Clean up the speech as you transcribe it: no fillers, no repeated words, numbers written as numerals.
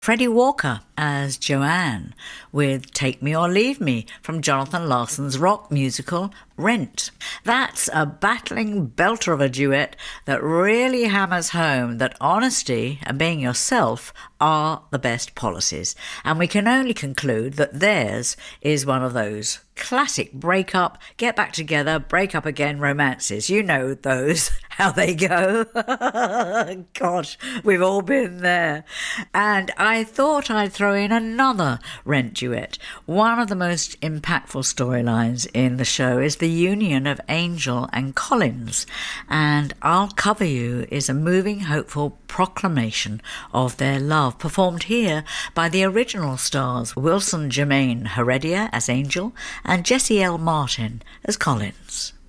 Freddie Walker as Joanne with Take Me or Leave Me from Jonathan Larson's rock musical Rent. That's a battling belter of a duet that really hammers home that honesty and being yourself are the best policies. And we can only conclude that theirs is one of those classic break-up, get back together, break up again romances. You know those, how they go. Gosh, we've all been there. And I thought I'd throw in another Rent duet. One of the most impactful storylines in the show is the union of Angel and Collins. And I'll Cover You is a moving, hopeful proclamation of their love, performed here by the original stars Wilson Jermaine Heredia as Angel and Jesse L. Martin as Collins.